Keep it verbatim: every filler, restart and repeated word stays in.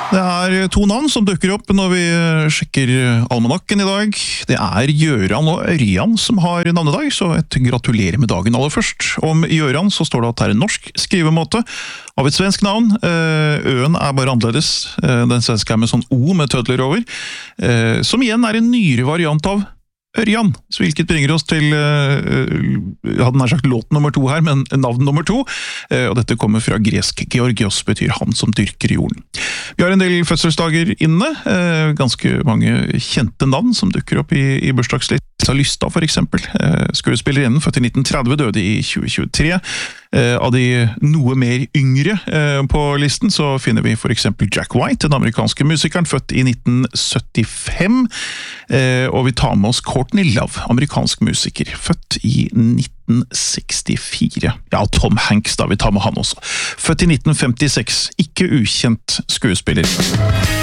Det er to navn som dukker opp når vi sjekker almanakken i dag. Det er Gjøran og Ørjan som har navnedag, så et gratulerer med dagen aller først. Om Gjøran så står det at det er en norsk skrivemåte av et svensk navn. Øen er bare annerledes. Den svenske er med sånn O med tødler over, som igjen er en nyere variant av Ørjan, så hvilket bringer oss til, jeg hadde nær sagt låt nummer to her, men navn nummer to, og dette kommer fra gresk. Georgios betyr han som dyrker jorden. Vi har en del fødselsdager inne, ganske mange kjente navn som dukker opp i, i bursdagslista. Lysta for eksempel, skuespillerinnen født i nitten tretti, døde i tjue tjuetre. Av de noe mer yngre på listen så finner vi for eksempel Jack White, den amerikanske musikeren, født i nitten syttifem, og vi tar med oss Courtney Love, amerikansk musiker, født i nitten sekstifire. Ja, Tom Hanks da, vi tar med han også. Født i nitten femtiseks, ikke ukjent skuespiller.